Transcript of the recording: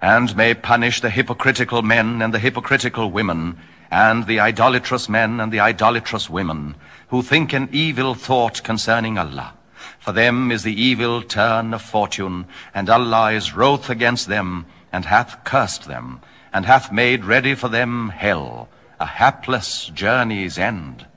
and may punish the hypocritical men and the hypocritical women, and the idolatrous men and the idolatrous women, who think an evil thought concerning Allah. For them is the evil turn of fortune, and Allah is wroth against them, and hath cursed them, and hath made ready for them hell, a hapless journey's end.